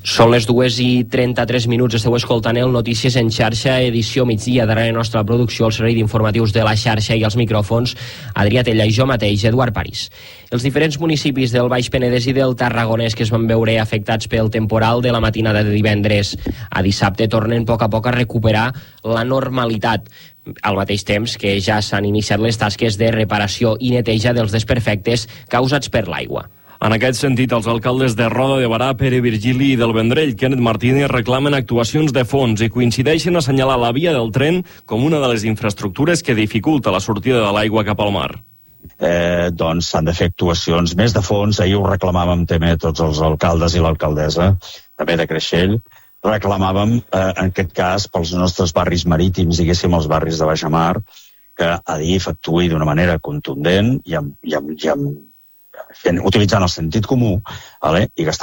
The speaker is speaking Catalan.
Són les 2:33, esteu escoltant el Notícies en xarxa, edició migdia. Darrere nostra producció, el servei d'informatius de la xarxa i els micròfons, Adrià Tella i jo mateix, Eduard París. Els diferents municipis del Baix Penedès i del Tarragonès que es van veure afectats pel temporal de la matinada de divendres a dissabte tornen a poc a recuperar la normalitat, al mateix temps que ja s'han iniciat les tasques de reparació i neteja dels desperfectes causats per l'aigua. En aquest sentit, els alcaldes de Roda de Barà, Pere Virgili i del Vendrell, Kenneth Martínez, reclamen actuacions de fons i coincideixen a assenyalar la via del tren com una de les infraestructures que dificulta la sortida de l'aigua cap al mar. Doncs s'han de fer actuacions més de fons. Ahir ho reclamàvem també tots els alcaldes i l'alcaldessa, també de Creixell. Reclamàvem, en aquest cas, pels nostres barris marítims, diguéssim, els barris de baixamar, que Adif actuï d'una manera contundent i utilitzant el sentit comú, i que